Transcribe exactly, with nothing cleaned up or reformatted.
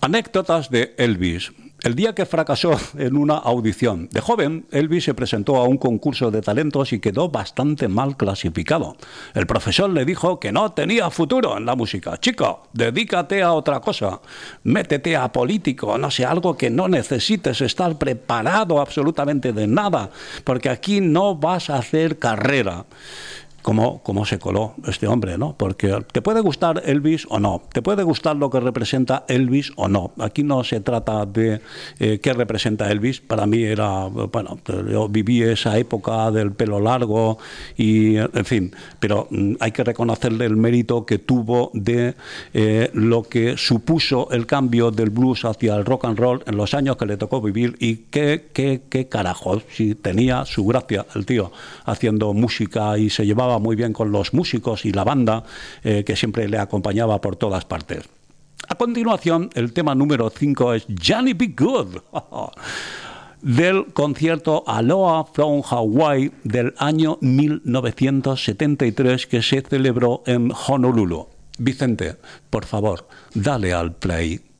Anécdotas de Elvis. El día que fracasó en una audición. De joven, Elvis se presentó a un concurso de talentos y quedó bastante mal clasificado. El profesor le dijo que no tenía futuro en la música. Chico, dedícate a otra cosa. Métete a político, no sé, algo que no necesites estar preparado absolutamente de nada, porque aquí no vas a hacer carrera. Cómo, cómo se coló este hombre, ¿no? Porque te puede gustar Elvis o no, te puede gustar lo que representa Elvis o no. Aquí no se trata de eh, qué representa Elvis. Para mí era, bueno, yo viví esa época del pelo largo y, en fin, pero mm, hay que reconocerle el mérito que tuvo de eh, lo que supuso el cambio del blues hacia el rock and roll en los años que le tocó vivir y qué, qué, qué carajo, si tenía su gracia el tío haciendo música y se llevaba muy bien con los músicos y la banda eh, que siempre le acompañaba por todas partes. A continuación, el tema número cinco es Johnny B. Good, del concierto Aloha from Hawaii del año mil novecientos setenta y tres que se celebró en Honolulu. Vicente, por favor, dale al play.